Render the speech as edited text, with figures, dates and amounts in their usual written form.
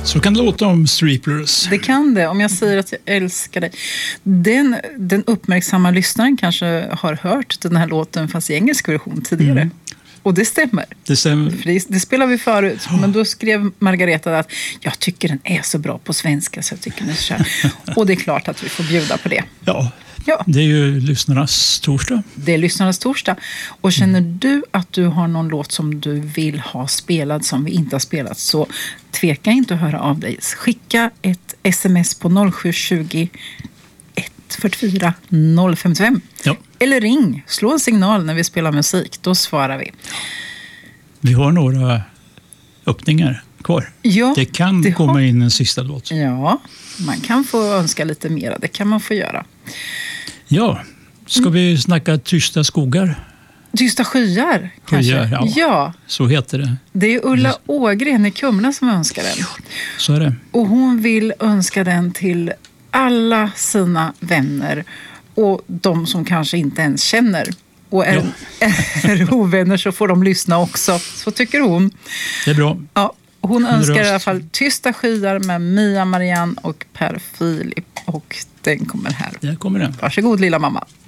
Så kan det låta om Streeplers. Det kan det, om jag säger att jag älskar dig. Den uppmärksamma lyssnaren kanske har hört den här låten fast i engelsk version tidigare. Och det stämmer. Det stämmer. För det spelar vi förut. Men då skrev Margareta att jag tycker den är så bra på svenska så jag tycker den är så här. Och det är klart att vi får bjuda på det. Ja. Ja. Det är ju lyssnarnas torsdag. Det är lyssnarnas torsdag. Och känner du att du har någon låt som du vill ha spelad som vi inte har spelat, så tveka inte att höra av dig. Skicka ett sms på 0720 144 055. Ja. Eller ring, slå en signal när vi spelar musik. Då svarar vi. Vi har några öppningar kvar. Ja, det kan komma in en sista låt. Ja, man kan få önska lite mer. Det kan man få göra. Ja, ska vi snacka tysta skogar? Tysta skyar, kanske? Skyar, ja. Så heter det. Det är Ulla Ågren i Kumla som önskar den. Ja, så är det. Och hon vill önska den till alla sina vänner och de som kanske inte ens känner. Och är ovänner så får de lyssna också. Så tycker hon. Det är bra. Ja, hon önskar i alla fall Tysta skyar med Mia Marianne och Per Filip. Och den kommer här. Där kommer den. Varsågod lilla mamma.